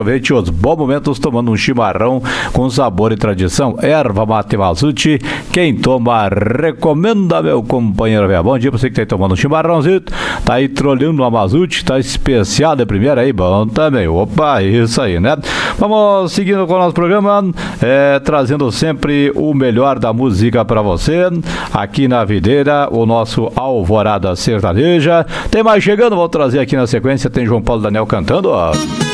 Aproveite os bons momentos tomando um chimarrão com sabor e tradição. Erva Mate Mazute, quem toma recomenda, meu companheiro. Bom dia pra você que tá aí tomando um chimarrãozinho, tá aí trolhando uma Mazute, tá especial de primeira aí, bom também. Opa, isso aí, né? Vamos seguindo com o nosso programa, trazendo sempre o melhor da música pra você, aqui na Videira, o nosso Alvorada Sertaneja. Tem mais chegando, vou trazer aqui na sequência, tem João Paulo Daniel cantando, ó.